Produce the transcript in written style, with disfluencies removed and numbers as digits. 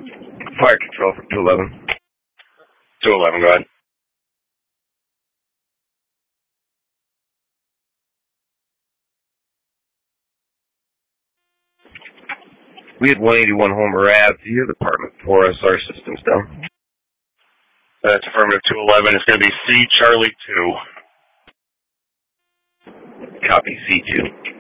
Fire control for 211. 211, go ahead. We had 181 Homer Ave. Do you have Department 4 SR systems down? That's affirmative 211. It's going to be C Charlie 2. Copy C2.